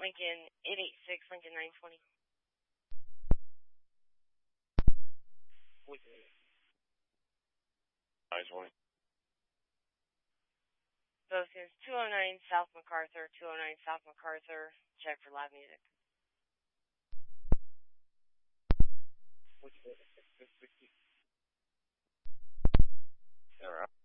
Lincoln 886, Lincoln 920. Lincoln 920. Both is 209 South MacArthur, 209 South MacArthur. Check for live music. Lincoln 660. All right.